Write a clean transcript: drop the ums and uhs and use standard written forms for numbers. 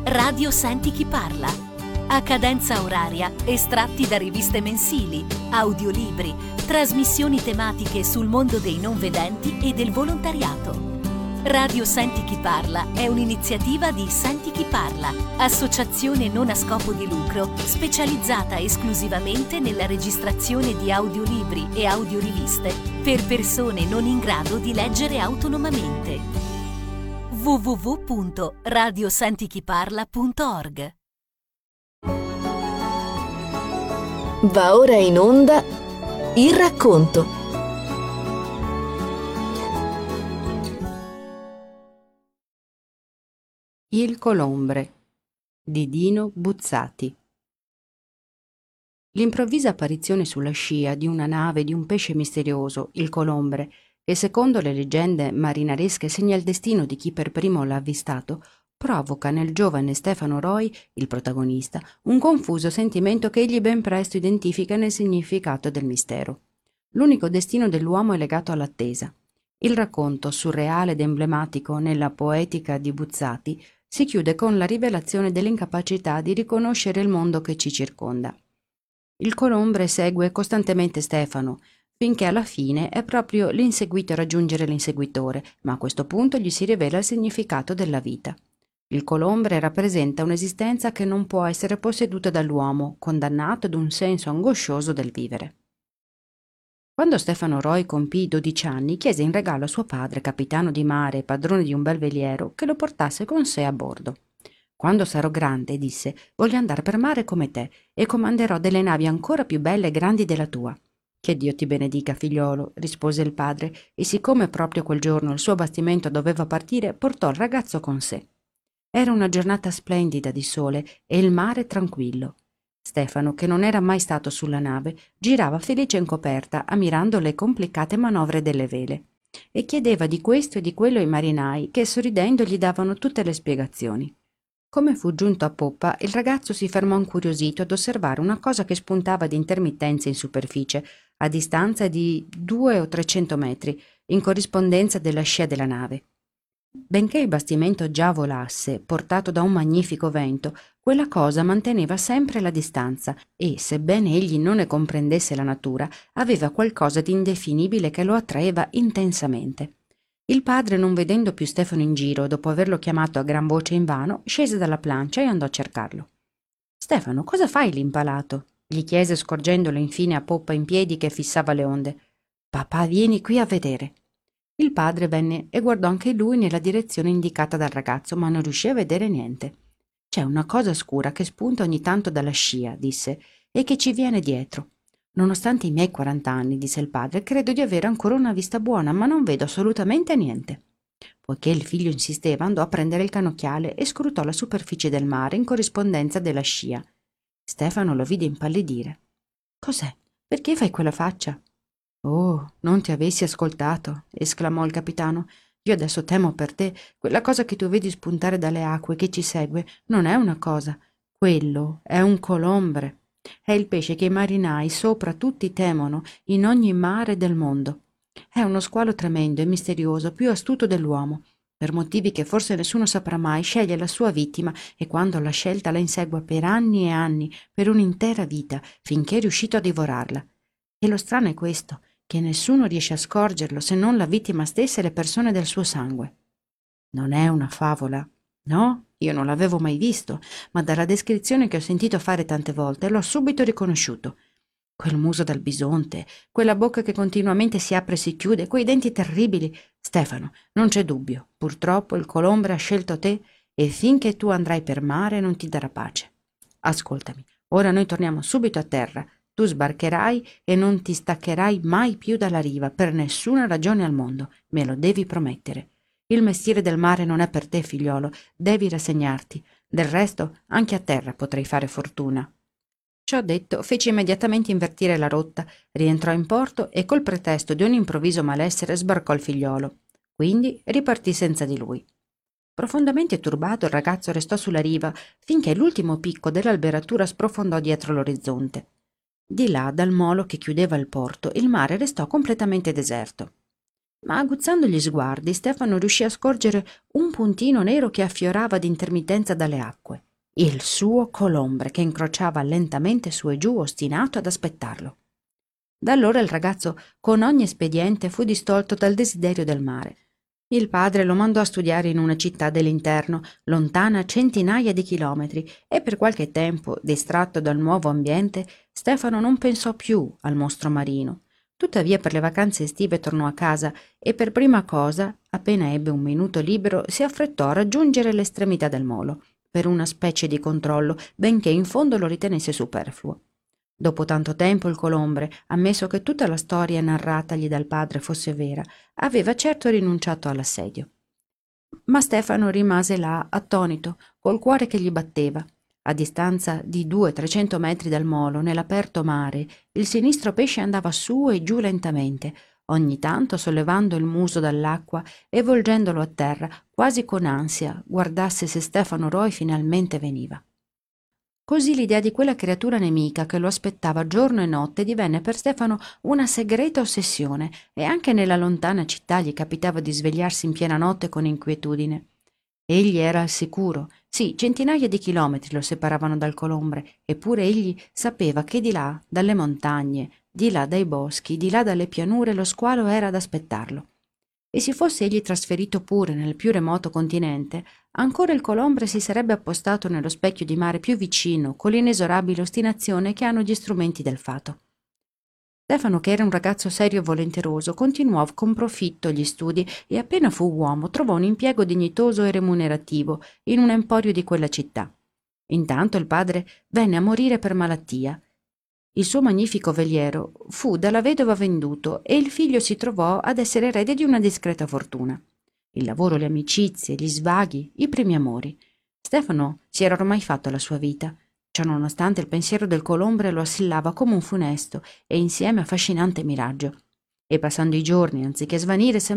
Radio Senti chi parla. A cadenza oraria, estratti da riviste mensili, audiolibri, trasmissioni tematiche sul mondo dei non vedenti e del volontariato. Radio Senti chi parla è un'iniziativa di Senti chi parla, associazione non a scopo di lucro specializzata esclusivamente nella registrazione di audiolibri e audioriviste per persone non in grado di leggere autonomamente. www.radiosentichiparla.org. Va ora in onda Il racconto. Il colombre di Dino Buzzati. L'improvvisa apparizione sulla scia di una nave di un pesce misterioso, il colombre, che secondo le leggende marinaresche segna il destino di chi per primo l'ha avvistato, provoca nel giovane Stefano Roy, il protagonista, un confuso sentimento che egli ben presto identifica nel significato del mistero. L'unico destino dell'uomo è legato all'attesa. Il racconto, surreale ed emblematico nella poetica di Buzzati, si chiude con la rivelazione dell'incapacità di riconoscere il mondo che ci circonda. Il colombre segue costantemente Stefano, finché alla fine è proprio l'inseguito a raggiungere l'inseguitore, ma a questo punto gli si rivela il significato della vita. Il colombre rappresenta un'esistenza che non può essere posseduta dall'uomo, condannato ad un senso angoscioso del vivere. Quando Stefano Roy compì 12 anni, chiese in regalo a suo padre, capitano di mare e padrone di un bel veliero, che lo portasse con sé a bordo. «Quando sarò grande», disse, «voglio andare per mare come te e comanderò delle navi ancora più belle e grandi della tua». «Che Dio ti benedica, figliolo», rispose il padre, e siccome proprio quel giorno il suo bastimento doveva partire, portò il ragazzo con sé. Era una giornata splendida di sole e il mare tranquillo. Stefano, che non era mai stato sulla nave, girava felice in coperta, ammirando le complicate manovre delle vele, e chiedeva di questo e di quello ai marinai, che sorridendo gli davano tutte le spiegazioni. Come fu giunto a poppa, il ragazzo si fermò incuriosito ad osservare una cosa che spuntava di intermittenza in superficie, a distanza di 200 o 300 metri, in corrispondenza della scia della nave. Benché il bastimento già volasse, portato da un magnifico vento, quella cosa manteneva sempre la distanza e, sebbene egli non ne comprendesse la natura, aveva qualcosa di indefinibile che lo attraeva intensamente. Il padre, non vedendo più Stefano in giro, dopo averlo chiamato a gran voce invano, scese dalla plancia e andò a cercarlo. «Stefano, cosa fai lì impalato?» gli chiese, scorgendolo infine a poppa in piedi che fissava le onde. «Papà, vieni qui a vedere». Il padre venne e guardò anche lui nella direzione indicata dal ragazzo, ma non riuscì a vedere niente. «C'è una cosa scura che spunta ogni tanto dalla scia», disse, «e che ci viene dietro». «Nonostante i miei 40 anni», disse il padre, «credo di avere ancora una vista buona, ma non vedo assolutamente niente». Poiché il figlio insisteva, andò a prendere il cannocchiale e scrutò la superficie del mare in corrispondenza della scia. Stefano lo vide impallidire. «Cos'è? Perché fai quella faccia?» «Oh, non ti avessi ascoltato», esclamò il capitano. «Io adesso temo per te. Quella cosa che tu vedi spuntare dalle acque che ci segue non è una cosa. Quello è un colombre. È il pesce che i marinai sopra tutti temono in ogni mare del mondo. È uno squalo tremendo e misterioso, più astuto dell'uomo. Per motivi che forse nessuno saprà mai, sceglie la sua vittima e quando l'ha scelta la insegua per anni e anni, per un'intera vita, finché è riuscito a divorarla. E lo strano è questo, che nessuno riesce a scorgerlo se non la vittima stessa e le persone del suo sangue. Non è una favola? No, io non l'avevo mai visto, ma dalla descrizione che ho sentito fare tante volte l'ho subito riconosciuto. Quel muso dal bisonte, quella bocca che continuamente si apre e si chiude, quei denti terribili. Stefano, non c'è dubbio, purtroppo il colombre ha scelto te e finché tu andrai per mare non ti darà pace. Ascoltami, ora noi torniamo subito a terra. Tu sbarcherai e non ti staccherai mai più dalla riva per nessuna ragione al mondo, me lo devi promettere. Il mestiere del mare non è per te, figliolo, devi rassegnarti. Del resto, anche a terra potrai fare fortuna». Ciò detto, fece immediatamente invertire la rotta, rientrò in porto e col pretesto di un improvviso malessere sbarcò il figliolo. Quindi ripartì senza di lui. Profondamente turbato, il ragazzo restò sulla riva finché l'ultimo picco dell'alberatura sprofondò dietro l'orizzonte. Di là, dal molo che chiudeva il porto, il mare restò completamente deserto. ma aguzzando gli sguardi Stefano riuscì a scorgere un puntino nero che affiorava ad intermittenza dalle acque. Il suo colombre, che incrociava lentamente su e giù, ostinato ad aspettarlo. Da allora il ragazzo con ogni espediente fu distolto dal desiderio del mare. Il padre lo mandò a studiare in una città dell'interno, lontana centinaia di chilometri, e per qualche tempo, distratto dal nuovo ambiente, Stefano non pensò più al mostro marino. Tuttavia per le vacanze estive tornò a casa e per prima cosa, appena ebbe un minuto libero, si affrettò a raggiungere l'estremità del molo, per una specie di controllo, benché in fondo lo ritenesse superfluo. Dopo tanto tempo il colombre, ammesso che tutta la storia narratagli dal padre fosse vera, aveva certo rinunciato all'assedio. Ma Stefano rimase là, attonito, col cuore che gli batteva. A distanza di 200-300 metri dal molo, nell'aperto mare, il sinistro pesce andava su e giù lentamente, ogni tanto sollevando il muso dall'acqua e volgendolo a terra, quasi con ansia, guardasse se Stefano Roy finalmente veniva. Così l'idea di quella creatura nemica che lo aspettava giorno e notte divenne per Stefano una segreta ossessione, e anche nella lontana città gli capitava di svegliarsi in piena notte con inquietudine. Egli era al sicuro. Sì, centinaia di chilometri lo separavano dal colombre, eppure egli sapeva che di là, dalle montagne, di là dai boschi, di là dalle pianure, lo squalo era ad aspettarlo. E si fosse egli trasferito pure nel più remoto continente, ancora il colombre si sarebbe appostato nello specchio di mare più vicino, con l'inesorabile ostinazione che hanno gli strumenti del fato. Stefano, che era un ragazzo serio e volenteroso, continuò con profitto gli studi e appena fu uomo trovò un impiego dignitoso e remunerativo in un emporio di quella città. Intanto il padre venne a morire per malattia. Il suo magnifico veliero fu dalla vedova venduto e il figlio si trovò ad essere erede di una discreta fortuna. Il lavoro, le amicizie, gli svaghi, i primi amori. Stefano si era ormai fatto la sua vita. Ciononostante il pensiero del colombre lo assillava come un funesto e insieme affascinante miraggio. E passando i giorni, anziché svanire,